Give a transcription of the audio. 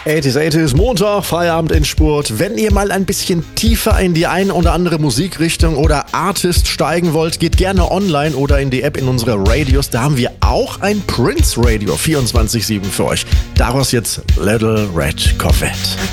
80s, Montag, Feierabend in Sport. Wenn ihr mal ein bisschen tiefer in die ein oder andere Musikrichtung oder Artist steigen wollt, geht gerne online oder in die App in unsere Radios. Da haben wir auch ein Prince Radio 24/7 für euch. Daraus jetzt Little Red Corvette.